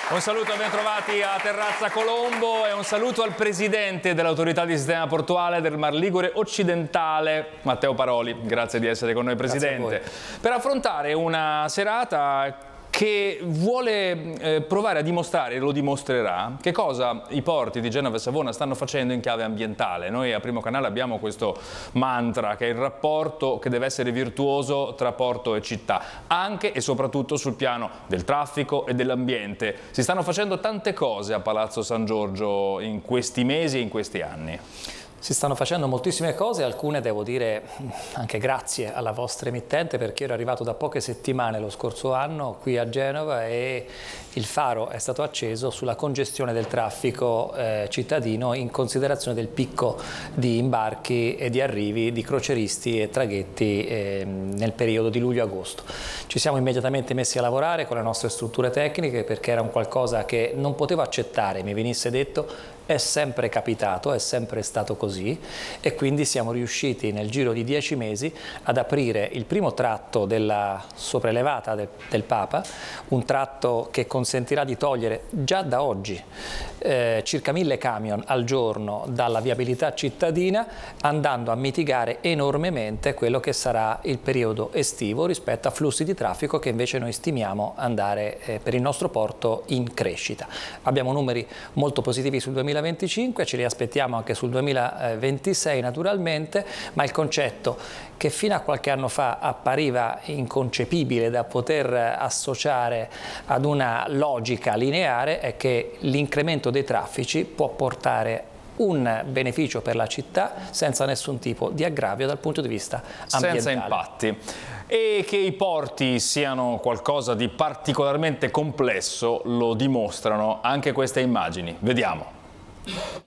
Un saluto e ben trovati a Terrazza Colombo e un saluto al presidente dell'autorità di sistema portuale del Mar Ligure occidentale, Matteo Paroli. Grazie di essere con noi, presidente, per affrontare una serata che vuole provare a dimostrare, e lo dimostrerà, che cosa i porti di Genova e Savona stanno facendo in chiave ambientale. Noi a Primo Canale abbiamo questo mantra, che è il rapporto che deve essere virtuoso tra porto e città, anche e soprattutto sul piano del traffico e dell'ambiente. Si stanno facendo tante cose a Palazzo San Giorgio in questi mesi e in questi anni. Si stanno facendo moltissime cose, alcune devo dire anche grazie alla vostra emittente, perché ero arrivato da poche settimane lo scorso anno qui a Genova e il faro è stato acceso sulla congestione del traffico cittadino in considerazione del picco di imbarchi e di arrivi di croceristi e traghetti nel periodo di luglio-agosto. Ci siamo immediatamente messi a lavorare con le nostre strutture tecniche perché era un qualcosa che non potevo accettare, mi venisse detto. È sempre capitato, è sempre stato così e quindi siamo riusciti nel giro di 10 mesi ad aprire il primo tratto della sopraelevata del Papa, un tratto che consentirà di togliere già da oggi circa 1000 camion al giorno dalla viabilità cittadina, andando a mitigare enormemente quello che sarà il periodo estivo rispetto a flussi di traffico che invece noi stimiamo andare per il nostro porto in crescita. Abbiamo numeri molto positivi sul 2025, ce li aspettiamo anche sul 2026 naturalmente, ma il concetto che fino a qualche anno fa appariva inconcepibile da poter associare ad una logica lineare è che l'incremento dei traffici può portare un beneficio per la città senza nessun tipo di aggravio dal punto di vista ambientale. Senza impatti. E che i porti siano qualcosa di particolarmente complesso lo dimostrano anche queste immagini. Vediamo.